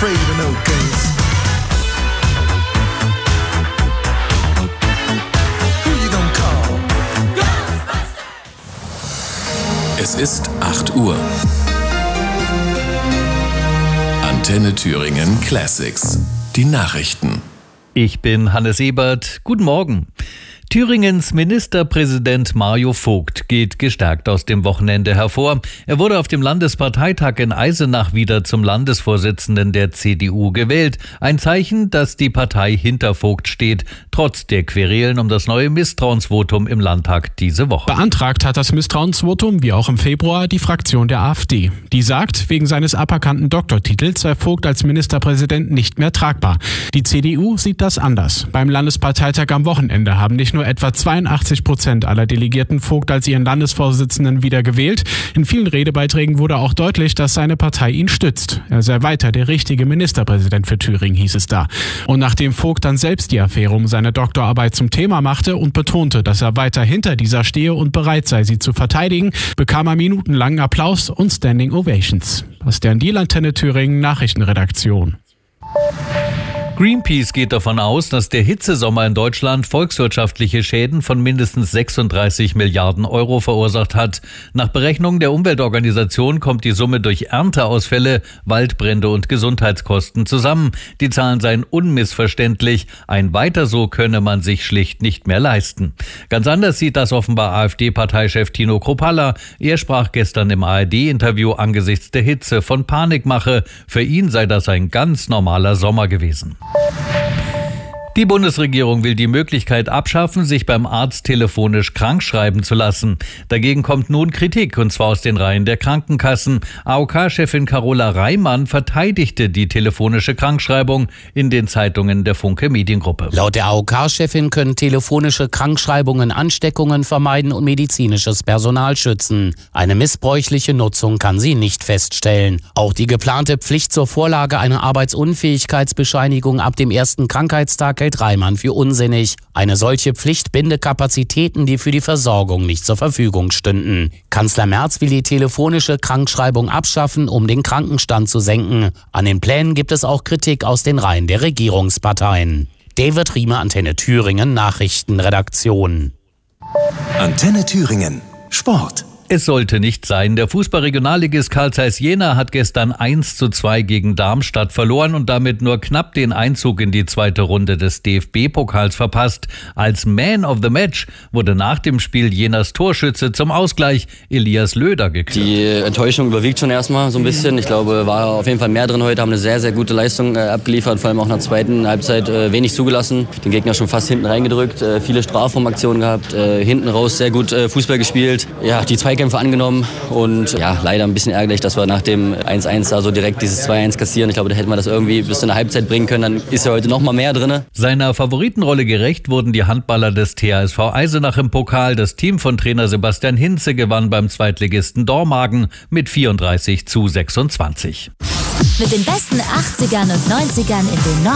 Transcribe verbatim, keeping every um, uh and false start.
afraid of no ghosts. Who you gonna call? Ghostbusters! Es ist acht Uhr. Antenne Thüringen Classics. Die Nachrichten. Ich bin Hannes Ebert. Guten Morgen. Thüringens Ministerpräsident Mario Vogt geht gestärkt aus dem Wochenende hervor. Er wurde auf dem Landesparteitag in Eisenach wieder zum Landesvorsitzenden der C D U gewählt. Ein Zeichen, dass die Partei hinter Vogt steht, trotz der Querelen um das neue Misstrauensvotum im Landtag diese Woche. Beantragt hat das Misstrauensvotum, wie auch im Februar, die Fraktion der AfD. Die sagt, wegen seines aberkannten Doktortitels sei Vogt als Ministerpräsident nicht mehr tragbar. Die C D U sieht das anders. Beim Landesparteitag am Wochenende haben nicht nur etwa zweiundachtzig Prozent aller Delegierten Vogt als ihren Landesvorsitzenden wieder gewählt. In vielen Redebeiträgen wurde auch deutlich, dass seine Partei ihn stützt. Er sei weiter der richtige Ministerpräsident für Thüringen, hieß es da. Und nachdem Vogt dann selbst die Affäre um seine Doktorarbeit zum Thema machte und betonte, dass er weiter hinter dieser stehe und bereit sei, sie zu verteidigen, bekam er minutenlangen Applaus und Standing Ovations. Aus der Antenne Thüringen Nachrichtenredaktion. Greenpeace geht davon aus, dass der Hitzesommer in Deutschland volkswirtschaftliche Schäden von mindestens sechsunddreißig Milliarden Euro verursacht hat. Nach Berechnungen der Umweltorganisation kommt die Summe durch Ernteausfälle, Waldbrände und Gesundheitskosten zusammen. Die Zahlen seien unmissverständlich. Ein Weiter so könne man sich schlicht nicht mehr leisten. Ganz anders sieht das offenbar AfD-Parteichef Tino Kruppalla. Er sprach gestern im A R D-Interview angesichts der Hitze von Panikmache. Für ihn sei das ein ganz normaler Sommer gewesen. Die Bundesregierung will die Möglichkeit abschaffen, sich beim Arzt telefonisch krankschreiben zu lassen. Dagegen kommt nun Kritik, und zwar aus den Reihen der Krankenkassen. A O K-Chefin Carola Reimann verteidigte die telefonische Krankschreibung in den Zeitungen der Funke Mediengruppe. Laut der A O K-Chefin können telefonische Krankschreibungen Ansteckungen vermeiden und medizinisches Personal schützen. Eine missbräuchliche Nutzung kann sie nicht feststellen. Auch die geplante Pflicht zur Vorlage einer Arbeitsunfähigkeitsbescheinigung ab dem ersten Krankheitstag hält Reimann für unsinnig. Eine solche Pflicht binde Kapazitäten, die für die Versorgung nicht zur Verfügung stünden. Kanzler Merz will die telefonische Krankschreibung abschaffen, um den Krankenstand zu senken. An den Plänen gibt es auch Kritik aus den Reihen der Regierungsparteien. David Riemer, Antenne Thüringen, Nachrichtenredaktion. Antenne Thüringen. Sport. Es sollte nicht sein. Der Fußball-Regionalligist Carl Zeiss Jena hat gestern eins zu zwei gegen Darmstadt verloren und damit nur knapp den Einzug in die zweite Runde des D F B-Pokals verpasst. Als Man of the Match wurde nach dem Spiel Jenas Torschütze zum Ausgleich Elias Löder gekürt. Die Enttäuschung überwiegt schon erstmal so ein bisschen. Ich glaube, war auf jeden Fall mehr drin heute, haben eine sehr, sehr gute Leistung äh, abgeliefert, vor allem auch in der zweiten Halbzeit äh, wenig zugelassen. Den Gegner schon fast hinten reingedrückt, äh, viele Strafraumaktionen gehabt, äh, hinten raus sehr gut äh, Fußball gespielt. Ja, die Zweikämpfe angenommen und ja, leider ein bisschen ärgerlich, dass wir nach dem eins eins da so direkt dieses zwei eins kassieren. Ich glaube, da hätten wir das irgendwie bis in der Halbzeit bringen können, dann ist ja heute noch mal mehr drin. Seiner Favoritenrolle gerecht wurden die Handballer des T H S V Eisenach im Pokal. Das Team von Trainer Sebastian Hinze gewann beim Zweitligisten Dormagen mit vierunddreißig zu sechsundzwanzig. Mit den besten achtzigern und neunzigern in den Nord-